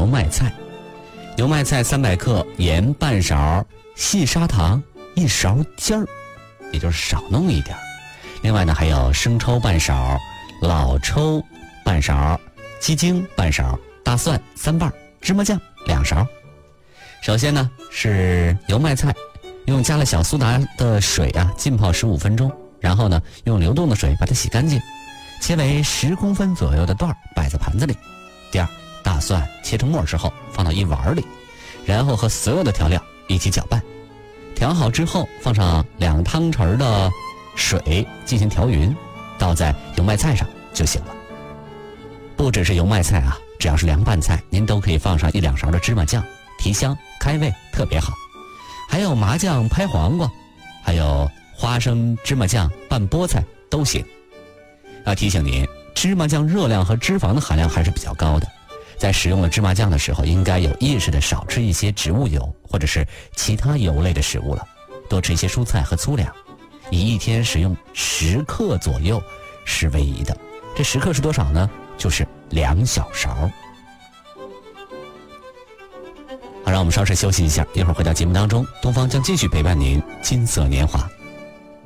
麦菜。油麦菜300克，盐半勺，细砂糖1勺尖儿，也就是少弄一点。另外呢，还有生抽半勺，老抽半勺，鸡精半勺，大蒜3瓣，芝麻酱2勺。首先呢是油麦菜，用加了小苏打的水浸泡15分钟，然后呢用流动的水把它洗干净，切为10公分左右的段摆在盘子里。第二，大蒜切成末之后放到一碗里，然后和所有的调料一起搅拌。调好之后放上2汤匙的水进行调匀，倒在油麦菜上就行了。不只是油麦菜只要是凉拌菜您都可以放上1-2勺的芝麻酱，提香开胃特别好。还有麻酱拍黄瓜，还有花生芝麻酱拌菠菜都行。要提醒您，芝麻酱热量和脂肪的含量还是比较高的，在使用了芝麻酱的时候应该有意识的少吃一些植物油或者是其他油类的食物了，多吃一些蔬菜和粗粮，以一天使用10克左右是为宜的。这10克是多少呢？就是2小勺。好，让我们稍事休息一下，一会儿回到节目当中，东方将继续陪伴您金色年华。